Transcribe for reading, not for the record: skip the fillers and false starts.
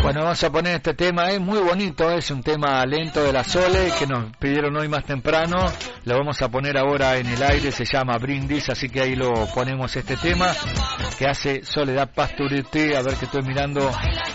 Bueno, vamos a poner este tema, es muy bonito, es un tema lento de la Sole que nos pidieron hoy más temprano, lo vamos a poner ahora en el aire, se llama Brindis, así que ahí lo ponemos este tema que hace Soledad Pastorutti, a ver que estoy mirando